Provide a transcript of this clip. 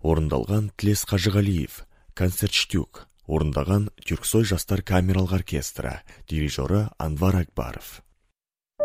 орындалған Тілес Қажығалиев, концертштюк, орындаған Түрксой жастар камералық оркестрі, дирижері Анвар Акбаров.